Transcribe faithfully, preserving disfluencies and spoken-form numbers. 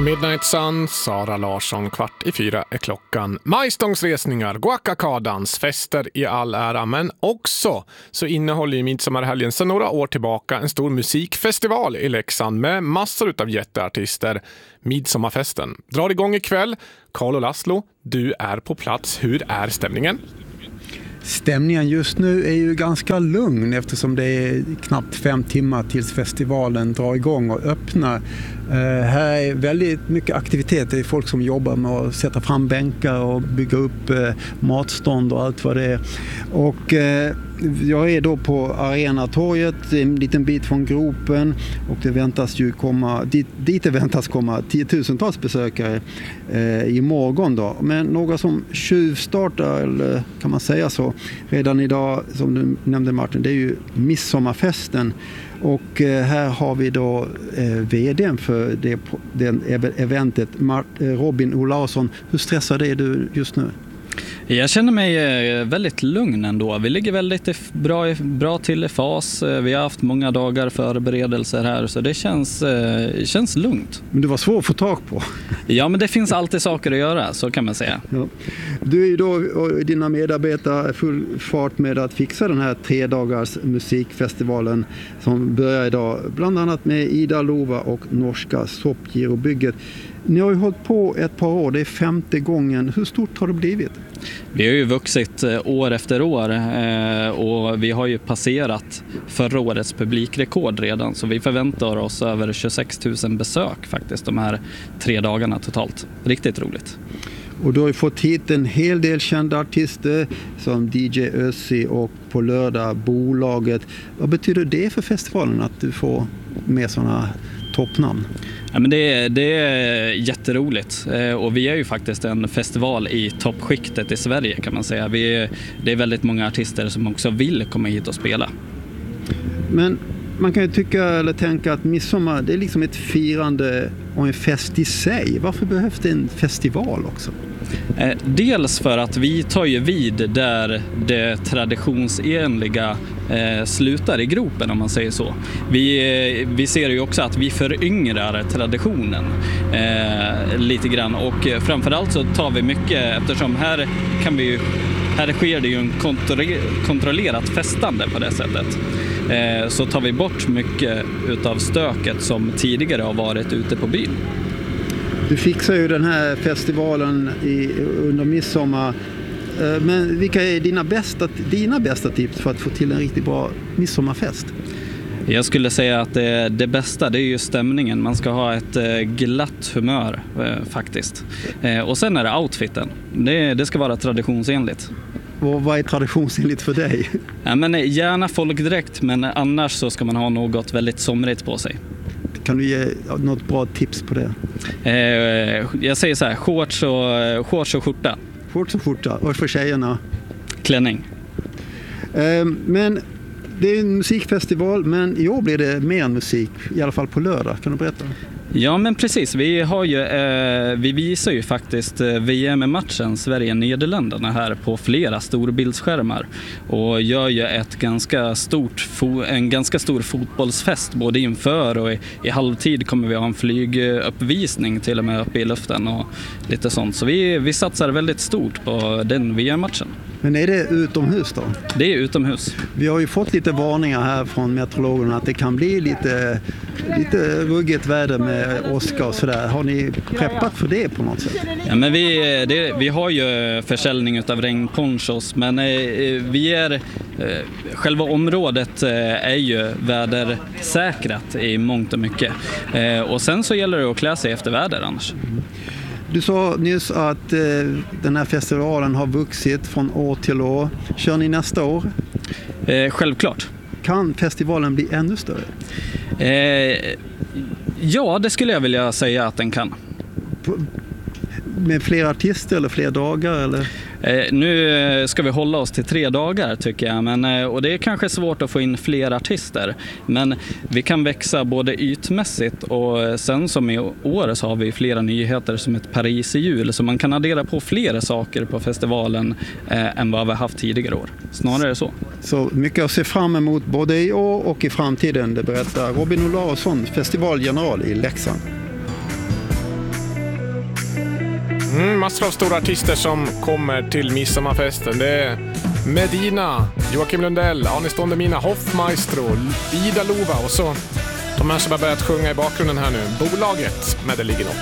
Midnight Sun, Sara Larsson, kvart i fyra är klockan. Majstångsresningar, guacacadans, fester i all ära, men också så innehåller ju midsommarhelgen sedan några år tillbaka en stor musikfestival i Leksand med massor av jätteartister. Midsommarfesten drar igång ikväll. Carl och Laszlo, du är på plats. Hur är stämningen? Stämningen just nu är ju ganska lugn eftersom det är knappt fem timmar tills festivalen drar igång och öppnar. Uh, här är väldigt mycket aktivitet. Det är folk som jobbar med att sätta fram bänkar och bygga upp uh, matstånd och allt vad det är. Och uh, jag är då på Arenatorget, en liten bit från gropen, och det väntas ju komma, dit, dit det väntas komma tiotusentals besökare uh, imorgon då. Men några som tjuvstartar, eller kan man säga så, redan idag, som du nämnde Martin, det är ju midsommarfesten. Och här har vi då eh, vdn för det, den eventet, Robin Olausson. Hur stressad är du just nu? Jag känner mig väldigt lugn ändå. Vi ligger väldigt bra, bra till i fas. Vi har haft många dagar förberedelser här, så det känns, känns lugnt. Men du var svår att få tag på. Ja, men det finns alltid saker att göra, så kan man säga. Ja. Du är ju då och dina medarbetare full fart med att fixa den här tre dagars musikfestivalen som börjar idag, bland annat med Ida Lova och norska Soppgirobygget. Ni har ju hållit på ett par år, det är femte gången. Hur stort har det blivit? Vi har ju vuxit år efter år och vi har ju passerat förra årets publikrekord redan, så vi förväntar oss över tjugosex tusen besök faktiskt de här tre dagarna totalt. Riktigt roligt. Och du har ju fått hit en hel del kända artister som D J Össi och på lördag Bolaget. Vad betyder det för festivalen att du får med sådana toppnamn? Ja, men det, är, det är jätteroligt och vi är ju faktiskt en festival i toppskiktet i Sverige, kan man säga. Vi, det är väldigt många artister som också vill komma hit och spela. Men man kan ju tycka eller tänka att midsommar, det är liksom ett firande och en fest i sig. Varför behövs det en festival också? Dels för att vi tar ju vid där det traditionsenliga eh, slutar i gropen, om man säger så. Vi, vi ser ju också att vi föryngrar traditionen eh, lite grann, och framförallt så tar vi mycket, eftersom här kan vi ju, här sker det ju en kontrollerat festande på det sättet. Eh, så tar vi bort mycket utav stöket som tidigare har varit ute på byn. Du fixar ju den här festivalen i, under midsommar. Men vilka är dina bästa, dina bästa tips för att få till en riktigt bra midsommarfest? Jag skulle säga att det, det bästa, det är ju stämningen. Man ska ha ett glatt humör eh, faktiskt. Eh, och sen är det outfiten. Det, det ska vara traditionsenligt. Och vad är traditionsenligt för dig? Ja, men gärna folkdräkt, men annars så ska man ha något väldigt somrigt på sig. Kan du ge något bra tips på det? Eh, jag säger så här, shorts och, shorts och skjorta. Shorts och skjorta. Och för tjejerna? Klänning. Eh, men det är en musikfestival, men i år blir det mer musik, i alla fall på lördag. Kan du berätta? Ja, men precis. Vi, har ju, eh, vi visar ju faktiskt eh, V M-matchen Sverige-Nederländerna här på flera storbildsskärmar och gör ju ett ganska stort fo- en ganska stor fotbollsfest både inför och i, i halvtid kommer vi ha en flyguppvisning till och med uppe i luften och lite sånt. Så vi, vi satsar väldigt stort på den V M-matchen. Men är det utomhus då? Det är utomhus. Vi har ju fått lite varningar här från meteorologerna att det kan bli lite, lite ruggigt väder med åska och sådär. Har ni preppat för det på något sätt? Ja, men vi, det, vi har ju försäljning av regnponchos, men eh, vi är, eh, själva området eh, är ju vädersäkrat i mångt och mycket. Eh, och sen så gäller det att klä sig efter väder annars. Mm. Du sa nyss att eh, den här festivalen har vuxit från år till år. Kör ni nästa år? Eh, självklart. Kan festivalen bli ännu större? Eh, ja, det skulle jag vilja säga att den kan. På, med fler artister eller fler dagar? Eller? Eh, nu ska vi hålla oss till tre dagar tycker jag. Men, eh, och det är kanske svårt att få in fler artister. Men vi kan växa både ytmässigt och sen som i år så har vi flera nyheter som ett Paris i jul. Så man kan addera på flera saker på festivalen eh, än vad vi har haft tidigare år. Snarare så. Så mycket att se fram emot både i år och i framtiden. Det berättar Robin Olausson, festivalgeneral i Leksand. Mm, massor av stora artister som kommer till midsommarfesten. Det är Medina, Joakim Lundell, Anis Don Demina, Hoffmaestro, Ida Lova och så de här som har börjat sjunga i bakgrunden här nu. Bolaget med Det ligger något.